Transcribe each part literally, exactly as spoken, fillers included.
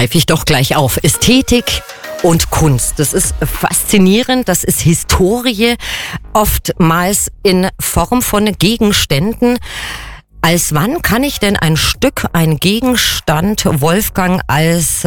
greife ich doch gleich auf. Ästhetik und Kunst. Das ist faszinierend, das ist Historie, oftmals in Form von Gegenständen. Als wann kann ich denn ein Stück, ein Gegenstand, Wolfgang, als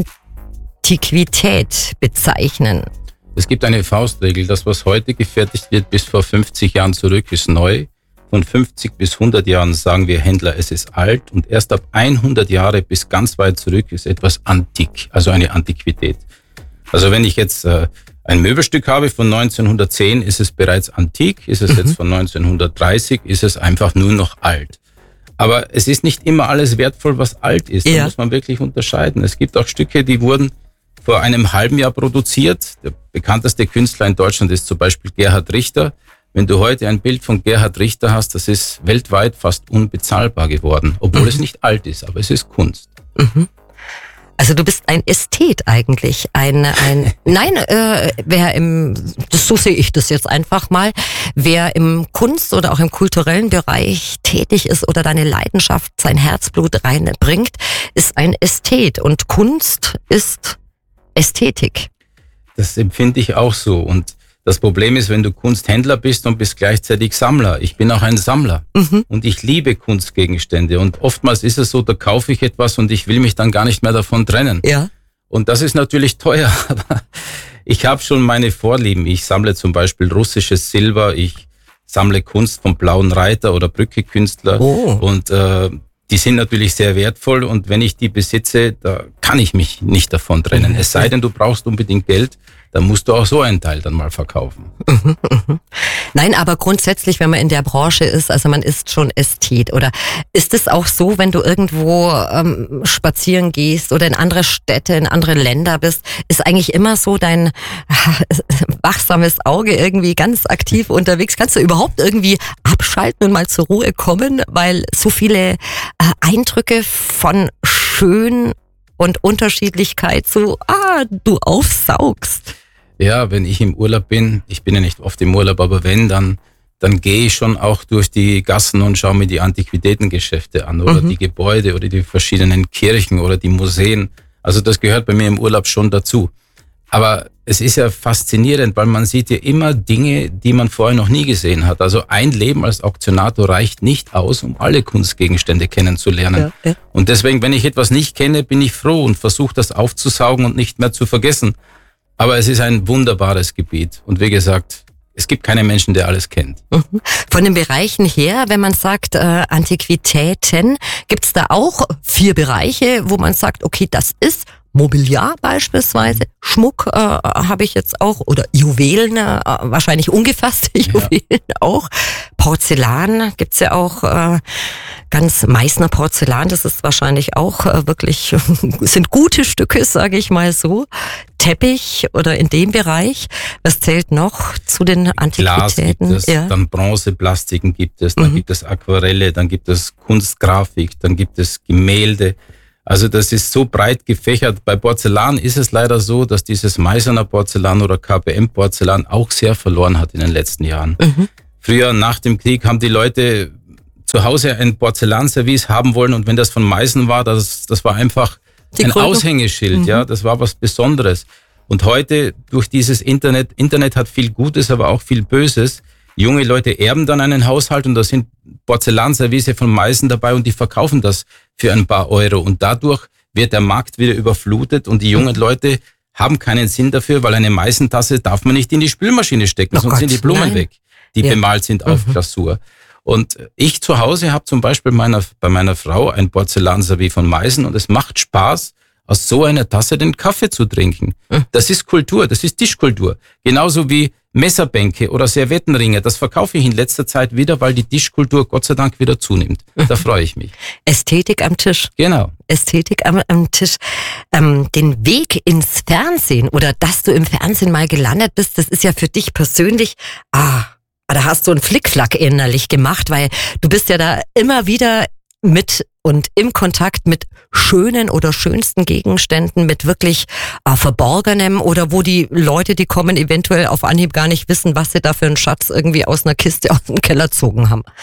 Antiquität bezeichnen? Es gibt eine Faustregel, das, was heute gefertigt wird, bis vor fünfzig Jahren zurück, ist neu. Von fünfzig bis hundert Jahren sagen wir Händler, es ist alt. Und erst ab hundert Jahre bis ganz weit zurück ist etwas antik, also eine Antiquität. Also wenn ich jetzt äh, ein Möbelstück habe von neunzehnhundertzehn, ist es bereits antik. Ist es mhm. jetzt von neunzehnhundertdreißig, ist es einfach nur noch alt. Aber es ist nicht immer alles wertvoll, was alt ist. Ja. Da muss man wirklich unterscheiden. Es gibt auch Stücke, die wurden vor einem halben Jahr produziert. Der bekannteste Künstler in Deutschland ist zum Beispiel Gerhard Richter. Wenn du heute ein Bild von Gerhard Richter hast, das ist weltweit fast unbezahlbar geworden, obwohl mhm. es nicht alt ist, aber es ist Kunst. Mhm. Also du bist ein Ästhet eigentlich, ein, ein nein, äh, wer im, das, so sehe ich das jetzt einfach mal, wer im Kunst- oder auch im kulturellen Bereich tätig ist oder deine Leidenschaft, sein Herzblut reinbringt, ist ein Ästhet und Kunst ist Ästhetik. Das empfinde ich auch so und das Problem ist, wenn du Kunsthändler bist und bist gleichzeitig Sammler. Ich bin auch ein Sammler mhm. und ich liebe Kunstgegenstände. Und oftmals ist es so, da kaufe ich etwas und ich will mich dann gar nicht mehr davon trennen. Ja. Und das ist natürlich teuer, aber ich habe schon meine Vorlieben. Ich sammle zum Beispiel russisches Silber, ich sammle Kunst vom Blauen Reiter oder Brücke-Künstler. Oh. Und äh, die sind natürlich sehr wertvoll und wenn ich die besitze, da kann ich mich nicht davon trennen. Mhm. Es sei denn, du brauchst unbedingt Geld. Dann musst du auch so einen Teil dann mal verkaufen. Mhm, mhm. Nein, aber grundsätzlich, wenn man in der Branche ist, also man ist schon Ästhet. Oder ist es auch so, wenn du irgendwo ähm, spazieren gehst oder in andere Städte, in andere Länder bist, ist eigentlich immer so dein äh, wachsames Auge irgendwie ganz aktiv unterwegs? Kannst du überhaupt irgendwie abschalten und mal zur Ruhe kommen, weil so viele äh, Eindrücke von schön und Unterschiedlichkeit so, ah, du aufsaugst? Ja, wenn ich im Urlaub bin, ich bin ja nicht oft im Urlaub, aber wenn, dann dann gehe ich schon auch durch die Gassen und schaue mir die Antiquitätengeschäfte an oder mhm. die Gebäude oder die verschiedenen Kirchen oder die Museen. Also das gehört bei mir im Urlaub schon dazu. Aber es ist ja faszinierend, weil man sieht ja immer Dinge, die man vorher noch nie gesehen hat. Also ein Leben als Auktionator reicht nicht aus, um alle Kunstgegenstände kennenzulernen. Ja, ja. Und deswegen, wenn ich etwas nicht kenne, bin ich froh und versuche das aufzusaugen und nicht mehr zu vergessen. Aber es ist ein wunderbares Gebiet. Und wie gesagt, es gibt keinen Menschen, der alles kennt. Von den Bereichen her, wenn man sagt äh, Antiquitäten, gibt es da auch vier Bereiche, wo man sagt, okay, das ist Mobiliar beispielsweise, Schmuck äh, habe ich jetzt auch, oder Juwelen, äh, wahrscheinlich ungefasste Juwelen ja. auch. Porzellan gibt's ja auch, äh, ganz Meißner Porzellan, das ist wahrscheinlich auch äh, wirklich, sind gute Stücke, sage ich mal so. Teppich oder in dem Bereich. Was zählt noch zu den Antiquitäten? Glas gibt es, ja. Dann Bronzeplastiken gibt es, dann mhm. gibt es Aquarelle, dann gibt es Kunstgrafik, dann gibt es Gemälde. Also das ist so breit gefächert. Bei Porzellan ist es leider so, dass dieses Meißner Porzellan oder K P M Porzellan auch sehr verloren hat in den letzten Jahren. Mhm. Früher, nach dem Krieg, haben die Leute zu Hause ein Porzellanservice haben wollen und wenn das von Meißen war, das, das war einfach die ein Krönung. Aushängeschild, mhm. ja, das war was Besonderes. Und heute durch dieses Internet, Internet hat viel Gutes, aber auch viel Böses. Junge Leute erben dann einen Haushalt und da sind Porzellanservice von Meißen dabei und die verkaufen das für ein paar Euro. Und dadurch wird der Markt wieder überflutet und die jungen Leute haben keinen Sinn dafür, weil eine Meißentasse darf man nicht in die Spülmaschine stecken, oh sonst Gott, sind die Blumen nein. weg, die ja. bemalt sind auf mhm. Glasur. Und ich zu Hause habe zum Beispiel meiner, bei meiner Frau ein Porzellanservice von Meißen und es macht Spaß, aus so einer Tasse den Kaffee zu trinken. Mhm. Das ist Kultur, das ist Tischkultur. Genauso wie Messerbänke oder Serviettenringe, das verkaufe ich in letzter Zeit wieder, weil die Tischkultur Gott sei Dank wieder zunimmt. Da freue ich mich. Ästhetik am Tisch. Genau. Ästhetik am, am Tisch. Ähm, den Weg ins Fernsehen oder dass du im Fernsehen mal gelandet bist, das ist ja für dich persönlich, ah, da hast du einen Flickflack innerlich gemacht, weil du bist ja da immer wieder mit und im Kontakt mit schönen oder schönsten Gegenständen, mit wirklich äh, Verborgenem oder wo die Leute, die kommen, eventuell auf Anhieb gar nicht wissen, was sie da für einen Schatz irgendwie aus einer Kiste aus dem Keller gezogen haben.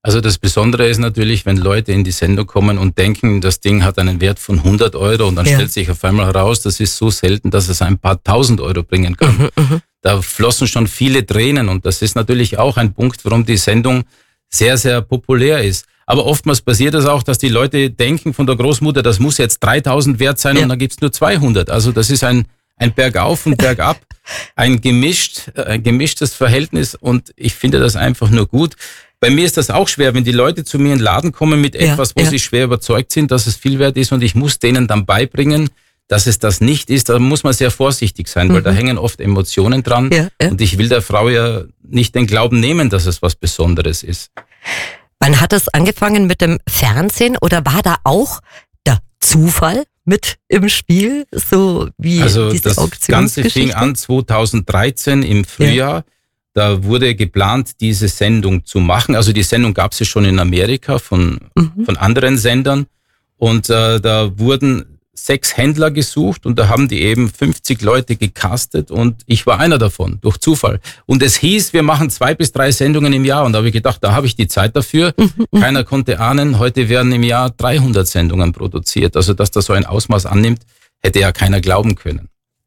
Also das Besondere ist natürlich, wenn Leute in die Sendung kommen und denken, das Ding hat einen Wert von hundert Euro und dann ja. stellt sich auf einmal heraus, das ist so selten, dass es ein paar tausend Euro bringen kann. Mhm, mh. Da flossen schon viele Tränen und das ist natürlich auch ein Punkt, warum die Sendung sehr, sehr populär ist. Aber oftmals passiert es auch, dass die Leute denken von der Großmutter, das muss jetzt dreitausend wert sein ja. und dann gibt's nur zweihundert. Also das ist ein, ein Bergauf und Bergab, ein gemischt, ein gemischtes Verhältnis und ich finde das einfach nur gut. Bei mir ist das auch schwer, wenn die Leute zu mir in den Laden kommen mit etwas, ja, wo ja. sie schwer überzeugt sind, dass es viel wert ist und ich muss denen dann beibringen, dass es das nicht ist. Da muss man sehr vorsichtig sein, mhm. weil da hängen oft Emotionen dran ja, ja. und ich will der Frau ja nicht den Glauben nehmen, dass es was Besonderes ist. Wann hat es angefangen mit dem Fernsehen oder war da auch der Zufall mit im Spiel, so wie also diese das Ganze fing an zweitausenddreizehn im Frühjahr. Ja. Da wurde geplant, diese Sendung zu machen. Also die Sendung gab es ja schon in Amerika von, mhm. von anderen Sendern. Und äh, da wurden sechs Händler gesucht und da haben die eben fünfzig Leute gecastet und ich war einer davon, durch Zufall. Und es hieß, wir machen zwei bis drei Sendungen im Jahr. Und da habe ich gedacht, da habe ich die Zeit dafür. Mhm. Keiner konnte ahnen, heute werden im Jahr dreihundert Sendungen produziert. Also dass das so ein Ausmaß annimmt, hätte ja keiner glauben können.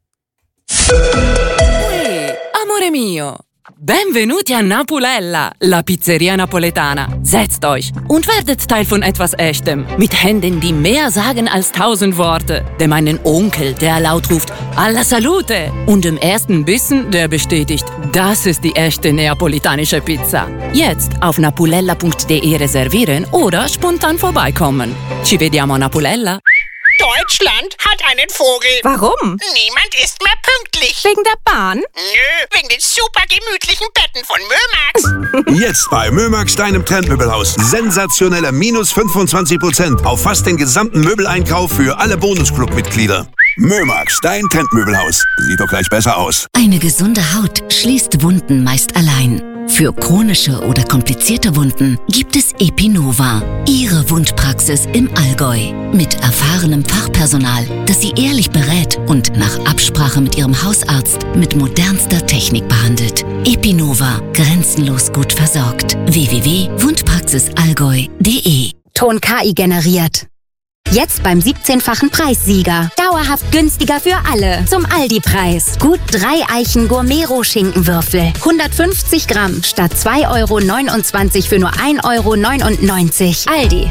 Hey, amore mio. Benvenuti a Napulella, la Pizzeria Napoletana. Setzt euch und werdet Teil von etwas Echtem. Mit Händen, die mehr sagen als tausend Worte. Dem einen Onkel, der laut ruft, alla salute. Und dem ersten Bissen, der bestätigt, das ist die echte neapolitanische Pizza. Jetzt auf napulella punkt de reservieren oder spontan vorbeikommen. Ci vediamo a Napulella. Deutschland hat einen Vogel. Warum? Niemand ist mehr pünktlich. Wegen der Bahn? Nö, wegen den super gemütlichen Betten von Mömax. Jetzt bei Mömax, deinem Trendmöbelhaus. Sensationelle minus fünfundzwanzig Prozent auf fast den gesamten Möbeleinkauf für alle Bonusclub-Mitglieder. Mömax, dein Trendmöbelhaus. Sieht doch gleich besser aus. Eine gesunde Haut schließt Wunden meist allein. Für chronische oder komplizierte Wunden gibt es Epinova, Ihre Wundpraxis im Allgäu. Mit erfahrenem Fachpersonal, das Sie ehrlich berät und nach Absprache mit Ihrem Hausarzt mit modernster Technik behandelt. Epinova, grenzenlos gut versorgt. w w w punkt wundpraxisallgäu punkt de Ton K I generiert. Jetzt beim siebzehnfachen Preissieger. Dauerhaft günstiger für alle. Zum Aldi-Preis. Gut drei Eichen Gourmet-Schinkenwürfel. hundertfünfzig Gramm statt zwei Euro neunundzwanzig für nur ein Euro neunundneunzig. Aldi.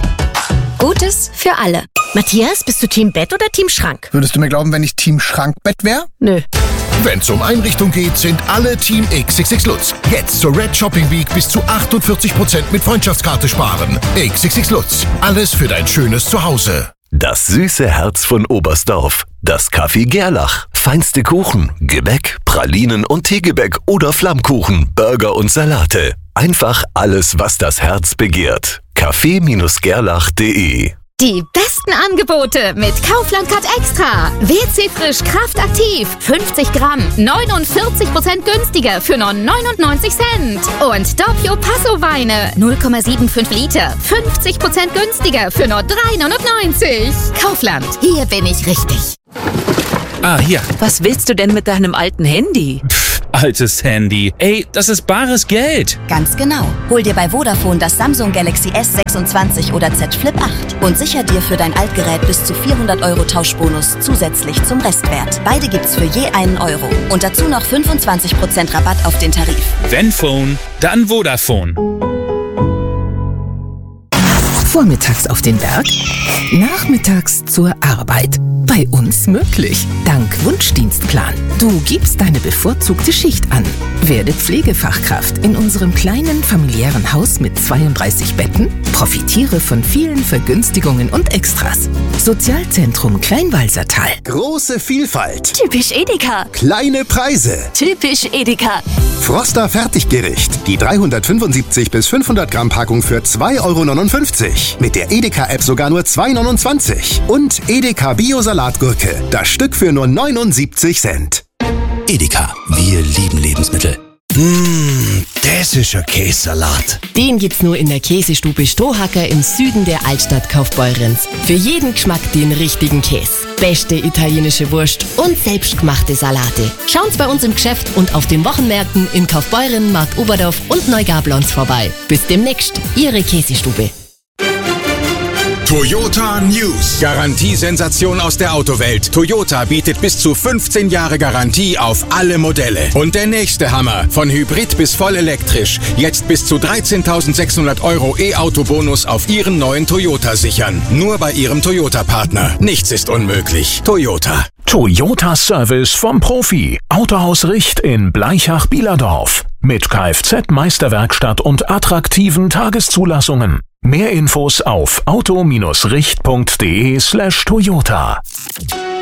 Gutes für alle. Matthias, bist du Team Bett oder Team Schrank? Würdest du mir glauben, wenn ich Team Schrankbett wäre? Nö. Wenn's um Einrichtung geht, sind alle Team X X X Lutz. Jetzt zur Red Shopping Week bis zu achtundvierzig Prozent mit Freundschaftskarte sparen. X X X Lutz. Alles für dein schönes Zuhause. Das süße Herz von Oberstdorf. Das Café Gerlach. Feinste Kuchen, Gebäck, Pralinen und Teegebäck oder Flammkuchen, Burger und Salate. Einfach alles, was das Herz begehrt. Café Gerlach punkt de. Die besten Angebote mit Kaufland Cut Extra. W C Frisch Kraftaktiv. fünfzig Gramm. neunundvierzig Prozent günstiger für nur neunundneunzig Cent. Und Doppio Passo Weine. null Komma fünfundsiebzig Liter. fünfzig Prozent günstiger für nur drei neunundneunzig. Kaufland. Hier bin ich richtig. Ah, hier. Was willst du denn mit deinem alten Handy? Pff, altes Handy. Ey, das ist bares Geld. Ganz genau. Hol dir bei Vodafone das Samsung Galaxy S sechsundzwanzig oder Z Flip acht und sicher dir für dein Altgerät bis zu vierhundert Euro Tauschbonus zusätzlich zum Restwert. Beide gibt's für je einen Euro. Und dazu noch fünfundzwanzig Prozent Rabatt auf den Tarif. Wenn Phone, dann Vodafone. Vormittags auf den Berg, nachmittags zur Arbeit. Bei uns möglich. Dank Wunschdienstplan. Du gibst deine bevorzugte Schicht an. Werde Pflegefachkraft in unserem kleinen familiären Haus mit zweiunddreißig Betten. Profitiere von vielen Vergünstigungen und Extras. Sozialzentrum Kleinwalsertal. Große Vielfalt. Typisch Edeka. Kleine Preise. Typisch Edeka. Froster Fertiggericht. Die dreihundertfünfundsiebzig bis fünfhundert Gramm Packung für zwei Euro neunundfünfzig. Mit der Edeka-App sogar nur zwei Euro neunundzwanzig. Und Edeka Bio-Salatgurke. Das Stück für nur neunundsiebzig Cent. Edeka. Wir lieben Lebensmittel. Mmh, dänischer Käsesalat. Den gibt's nur in der Käsestube Stohacker im Süden der Altstadt Kaufbeurenz. Für jeden Geschmack den richtigen Käse. beste italienische Wurst und selbstgemachte Salate. Schaut's bei uns im Geschäft und auf den Wochenmärkten in Kaufbeuren, Markt Oberdorf und Neugablons vorbei. Bis demnächst, Ihre Käsestube. Toyota News. Garantiesensation aus der Autowelt. Toyota bietet bis zu fünfzehn Jahre Garantie auf alle Modelle. Und der nächste Hammer. Von Hybrid bis voll elektrisch. Jetzt bis zu dreizehntausendsechshundert Euro E-Auto-Bonus auf Ihren neuen Toyota sichern. Nur bei Ihrem Toyota-Partner. Nichts ist unmöglich. Toyota. Toyota Service vom Profi. Autohaus Richt in Bleichach-Bielerdorf. Mit Kfz-Meisterwerkstatt und attraktiven Tageszulassungen. Mehr Infos auf auto-richt punkt de slash Toyota.